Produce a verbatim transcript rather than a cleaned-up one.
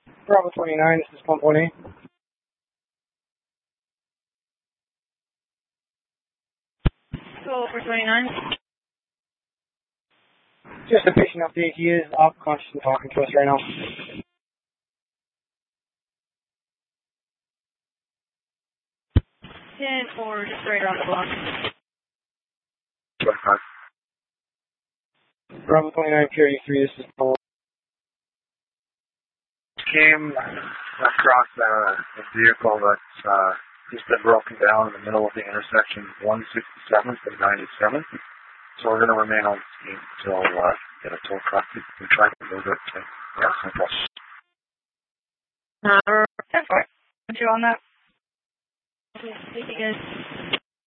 Bravo twenty-nine, this is pump one A. So for twenty-nine. Just a patient update. He is up, conscious and talking to us right now. ten four, just right around the block. twenty-five. Bravo twenty-nine, P R D three, this is Paul. Came across uh, a vehicle that's uh, just been broken down in the middle of the intersection one sixty-seventh and ninety-seventh. So we're going to remain on the scene until uh, get a tow truck. We try to move it to yeah, Central. Uh, ten four. Put you on that. Thank you guys.